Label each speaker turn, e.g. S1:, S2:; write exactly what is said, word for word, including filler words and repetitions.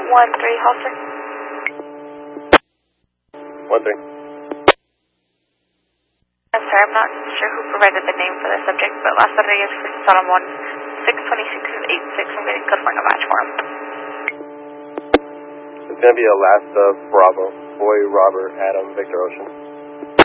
S1: one three, Halter.
S2: one three.
S1: I'm sorry, I'm not sure who provided the name for the subject, but Las Rodriguez for Solomon, six twenty-six eight six. I'm getting code for a match for him.
S2: It's going to be Alaska, Bravo, Boy, Robert, Adam, Victor, Ocean.